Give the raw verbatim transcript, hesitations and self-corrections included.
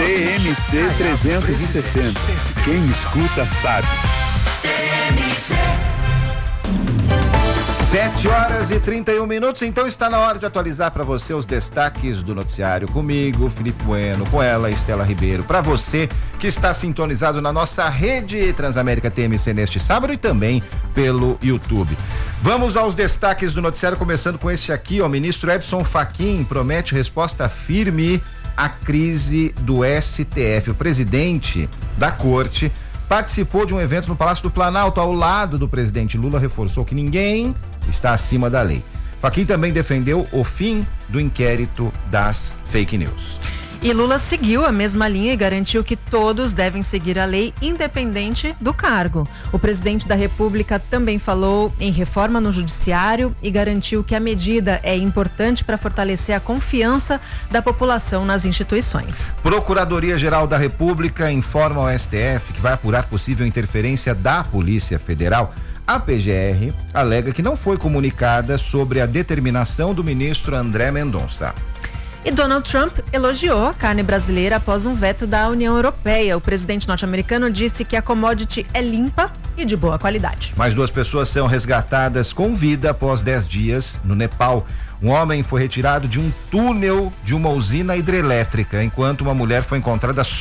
T M C trezentos e sessenta. Quem escuta sabe. Sete horas e trinta e um minutos, então está na hora de atualizar para você os destaques do noticiário comigo, Felipe Bueno, com ela, Estela Ribeiro. Para você que está sintonizado na nossa rede Transamérica T M C neste sábado e também pelo YouTube. Vamos aos destaques do noticiário, começando com esse aqui, ó. O ministro Edson Fachin promete resposta firme à crise do S T F. O presidente da corte participou de um evento no Palácio do Planalto, ao lado do presidente Lula, reforçou que ninguém está acima da lei. Fachin também defendeu o fim do inquérito das fake news. E Lula seguiu a mesma linha e garantiu que todos devem seguir a lei, independente do cargo. O presidente da República também falou em reforma no judiciário e garantiu que a medida é importante para fortalecer a confiança da população nas instituições. Procuradoria-Geral da República informa ao S T F que vai apurar possível interferência da Polícia Federal. A P G R alega que não foi comunicada sobre a determinação do ministro André Mendonça. E Donald Trump elogiou a carne brasileira após um veto da União Europeia. O presidente norte-americano disse que a commodity é limpa e de boa qualidade. Mais duas pessoas são resgatadas com vida após dez dias no Nepal. Um homem foi retirado de um túnel de uma usina hidrelétrica, enquanto uma mulher foi encontrada